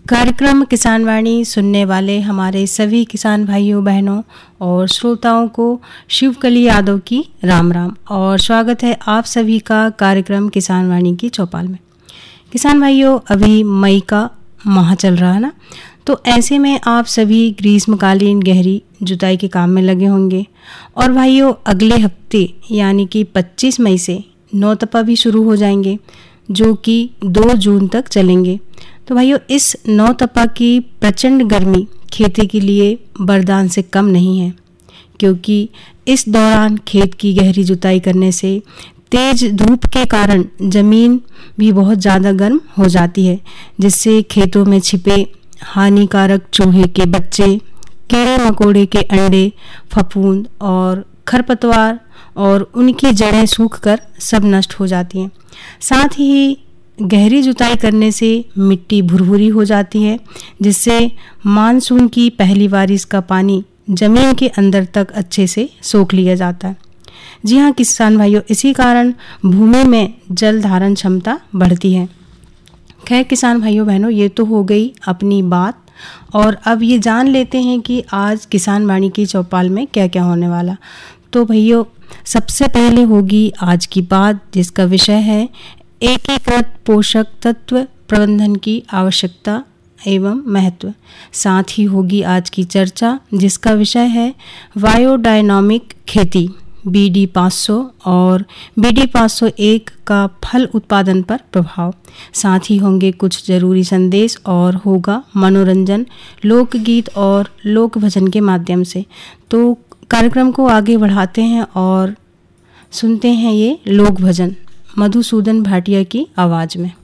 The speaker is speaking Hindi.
कार्यक्रम किसान वाणी सुनने वाले हमारे सभी किसान भाइयों बहनों और श्रोताओं को शिवकली यादव की राम राम और स्वागत है आप सभी का कार्यक्रम किसान वाणी की चौपाल में। किसान भाइयों, अभी मई का माह चल रहा है ना, तो ऐसे में आप सभी ग्रीष्मकालीन गहरी जुताई के काम में लगे होंगे। और भाइयों, अगले हफ्ते यानी कि 25 मई से नौतपा भी शुरू हो जाएंगे जो कि 2 जून तक चलेंगे। तो भाइयों, इस नौतपा की प्रचंड गर्मी खेती के लिए वरदान से कम नहीं है, क्योंकि इस दौरान खेत की गहरी जुताई करने से तेज धूप के कारण जमीन भी बहुत ज़्यादा गर्म हो जाती है, जिससे खेतों में छिपे हानिकारक चूहे के बच्चे, कीड़े मकोड़े के अंडे, फफूंद और खरपतवार और उनकी जड़ें सूखकर सब नष्ट हो जाती हैं। साथ ही गहरी जुताई करने से मिट्टी भुरभुरी हो जाती है, जिससे मानसून की पहली बारिश का पानी जमीन के अंदर तक अच्छे से सोख लिया जाता है। जी हाँ किसान भाइयों, इसी कारण भूमि में जल धारण क्षमता बढ़ती है। खैर किसान भाइयों बहनों, ये तो हो गई अपनी बात, और अब ये जान लेते हैं कि आज किसान वाणी की चौपाल में क्या क्या होने वाला। तो भैया, सबसे पहले होगी आज की बात, जिसका विषय है एकीकृत पोषक तत्व प्रबंधन की आवश्यकता एवं महत्व। साथ ही होगी आज की चर्चा, जिसका विषय है बायोडायनामिक खेती BD 500 और BD 501 का फल उत्पादन पर प्रभाव। साथ ही होंगे कुछ जरूरी संदेश और होगा मनोरंजन, लोकगीत और लोक भजन के माध्यम से। तो कार्यक्रम को आगे बढ़ाते हैं और सुनते हैं ये लोक भजन मधुसूदन भाटिया की आवाज़ में।